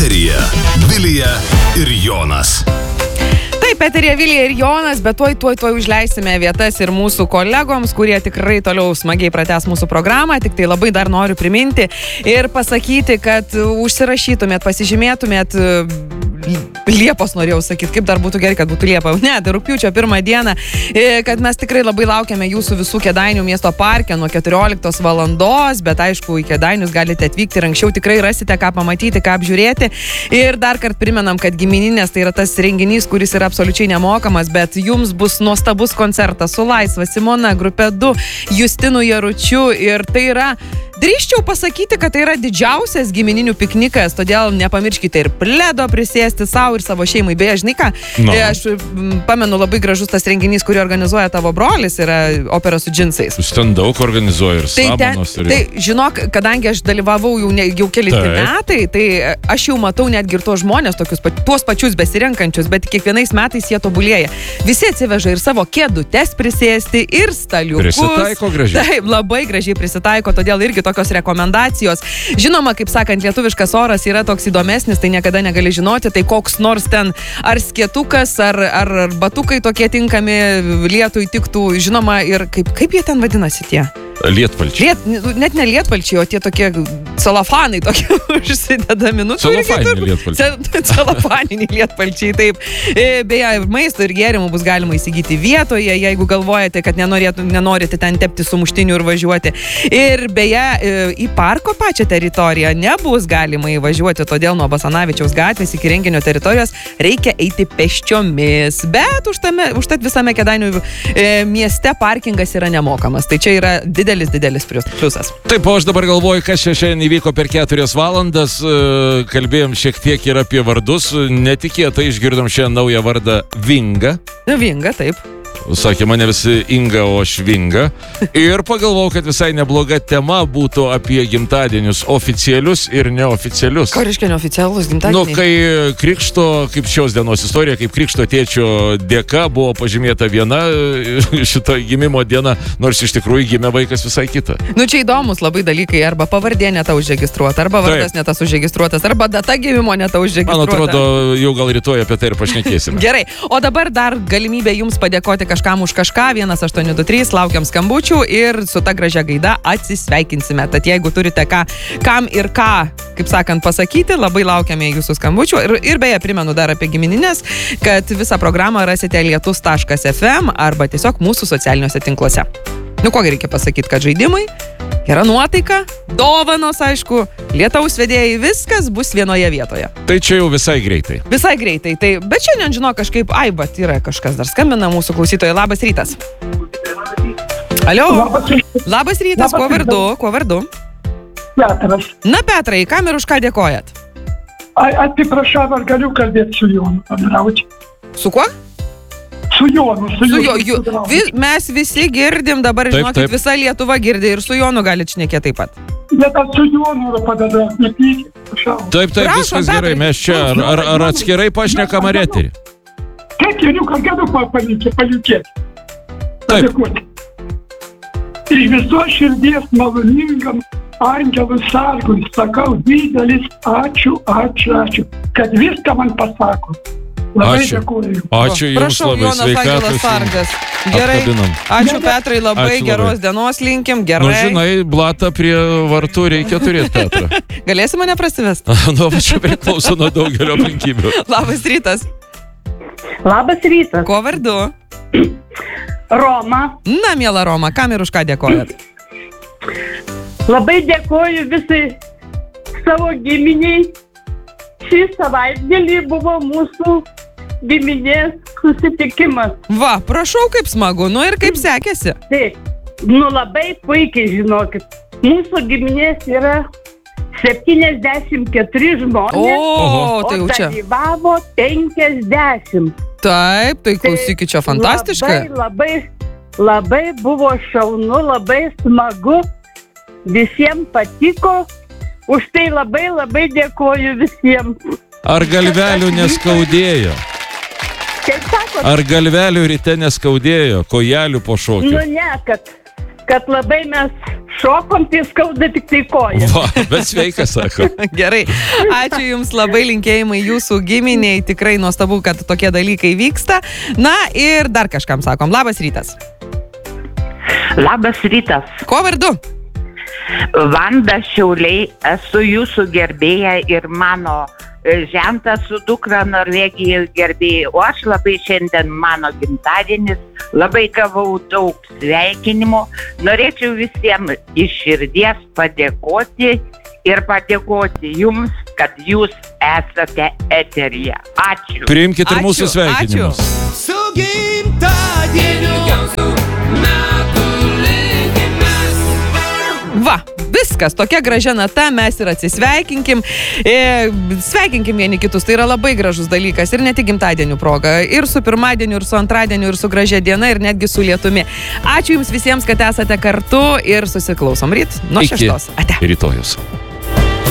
Eteryje Vilija ir Jonas. Taip, eteryje Vilija ir Jonas, bet tuoj užleisime vietas ir mūsų kolegoms, kurie tikrai toliau smagiai pratęs mūsų programą. Tik tai labai dar noriu priminti ir pasakyti, kad užsirašytumėt, pasižymėtumėt Liepos, norėjau sakyti, kaip dar būtų gerai, kad būtų Liepa. Ne, tai rugpjūčio 1 dieną, kad mes tikrai labai laukiame jūsų visų Kėdainių miesto parke nuo 14 valandos, bet aišku, į Kėdainius galite atvykti ir anksčiau, tikrai rasite ką pamatyti, ką apžiūrėti. Ir dar kart primenam, kad gimininės tai yra tas renginys, kuris yra absoliučiai nemokamas, bet jums bus nuostabus koncertas su Laisva, Simona, Grupė 2, Justinu Jaručiu ir tai yra, drįsčiau pasakyti, kad tai yra didžiausias gimininių piknikas, todėl nepamirškite ir pledo prisėsti savo ir savo šeimai. Beje, žinai ką, aš pamenu labai gražus tas renginys, kurį organizuoja tavo brolis, yra opera su džinsais. Jūs ten daug organizuoji ir samanos. Tai žinok, kadangi aš dalyvavau jau kelinti metai, tai aš jau matau netgi ir tos žmonės, tuos pačius besirenkančius, bet kiekvienais metais jie tobulėja. Visi atsiveža ir savo kėdutes prisėsti, ir staliukus. Prisitaiko gražiai. Taip, labai gražiai prisitaiko, todėl irgi tokios rekomendacijos. Žinoma, kaip sakant, lietuviškas oras yra toks įdomesnis, tai niekada negali žinoti, tai koks nors ten ar skėtukas, ar batukai tokie tinkami lietui tiktų, žinoma, ir kaip jie ten vadinasi tie? Lietpalčiai. Net ne lietpalčiai, o tie tokie celofanai tokie užsidedami. Celofaniniai lietpalčiai. Celofaniniai lietpalčiai, taip. Beje, maisto ir gėrimų bus galima įsigyti vietoje, jeigu galvojate, kad nenorite ten tepti sumuštinių ir važiuoti. Ir beje, į parko pačią teritoriją nebus galima įvažiuoti, todėl nuo Basanavičiaus gatvės iki renginio teritorijos reikia eiti pėsčiomis. Bet užtat visame Kėdainių mieste parkingas yra nemokamas. Tai čia yra didelis pliusas. Taip, o aš dabar galvoju, kas čia šiandien įvyko per 4 valandas. Kalbėjom šiek tiek ir apie vardus. Netikėtai išgirdom šiandien naują vardą Vinga. Vinga, taip. Sakė mane visi Inga, o aš Vinga. Ir pagalvojau, kad visai nebloga tema būtų apie gimtadienius oficialius ir neoficialius. Ką reiškia neoficialus gimtadieniai? Kai krikšto, kaip šios dienos istorija, kaip krikšto tėčio dėka buvo pažymėta viena šito gimimo diena, nors iš tikrųjų gimė vaikas visai kita. Čia įdomus labai dalykai, arba pavardė ne ta užregistruota, arba vardas ne tas užregistruotas, arba data gimimo ne ta užregistruota. Man atrodo, jau gal rytoj apie tai ir pašnekėsime. Gerai, o dabar dar galimybė jums padėkoti kažkam už kažką, 1823, laukiam skambučių ir su ta gražia gaida atsisveikinsime. Tad jeigu turite kam ir ką, kaip sakant, pasakyti, labai laukiame jūsų skambučių. Ir beje, primenu dar apie gimininės, kad visą programą rasite lietus.fm arba tiesiog mūsų socialiniuose tinkluose. Ko reikia pasakyti, kad žaidimai, gera nuotaika, dovanos, aišku, lietaus vedėjai, viskas bus vienoje vietoje. Tai čia jau visai greitai. Visai greitai, tai, bet šiandien, žinau, kažkaip, bet yra kažkas dar skambina mūsų klausytojai. Labas rytas. Alio. Labas rytas, kuo vardu? Petras. Na, Petrai, kam ir už ką dėkojat? Atsiprašau, ar galiu kalbėti su Jonu padrauti? Su kuo? Su Jonu. Mes visi girdim, dabar žinokit, visa Lietuva girdi ir su Jonu galit šnekėti taip pat. Bet aš su Jonu padrauti, nepykit, prašau. Taip, viskas gerai, mes čia, ar atskirai pašnekam ar eterį? Taip, Joniuką galiu paliukėti. Taip. Ir viso širdies maloningam angelų sargui sakau didelis ačiū, kad viską man pasako. Labai dėkuoju. Ačiū jums. Prašau, labai, Jonas Angelas Sargas. Gerai, ačiū Petrai, labai geros dienos linkim, gerai. Žinai, blatą prie vartų reikia turėti, Petrą. Galėsi mane prasivest? Čia priklauso nuo daugelio aplinkybių. Labas rytas. Labas rytas. Kuo vardu? Roma. Na, miela Roma, kam ir už ką dėkojat? Labai dėkoju visai savo giminiai. Šį savaitgalį buvo mūsų giminės susitikimas. Va, prašau, kaip smagu, ir kaip sekėsi? Taip, labai puikiai, žinokit. Mūsų giminės yra 74 žmonės, tai jau čia. Dalyvavo 50. Taip, tai klausykit, čia fantastiška. Labai buvo šaunu, labai smagu, visiems patiko. Už tai labai dėkoju visiems. Ar galvelių neskaudėjo? Kaip sakot? Ar galvelių ryte neskaudėjo, kojelių po šokio? Ne, kad labai mes šokom, tai skauda tik tai koja. Va, bet sveikas, sako. Gerai. Ačiū Jums labai, linkėjimai Jūsų giminiai. Tikrai nuostabu, kad tokie dalykai vyksta. Na ir dar kažkam sakom. Labas rytas. Labas rytas. Ko vardu? Vanda Šiauliai, esu jūsų gerbėja ir mano žentas su dukra Norvegijoje gerbėjai. O aš labai šiandien mano gimtadienis, labai gavau daug sveikinimų. Norėčiau visiems iš širdies padėkoti ir padėkoti jums, kad jūs esate eteryje. Ačiū. Priimkite ir mūsų Ačiū, sveikinimus. Su gimtadieniu jūsų metų linkimas. Va, viskas, tokia gražia nata, mes ir atsisveikinkim. Sveikinkim vieni kitus, tai yra labai gražus dalykas. Ir ne tik gimtadienių proga, ir su pirmadieniu, ir su antradieniu, ir su gražia diena, ir netgi su lietumi. Ačiū Jums visiems, kad esate kartu ir susiklausom ryt nuo 6. Ate. Rytojus.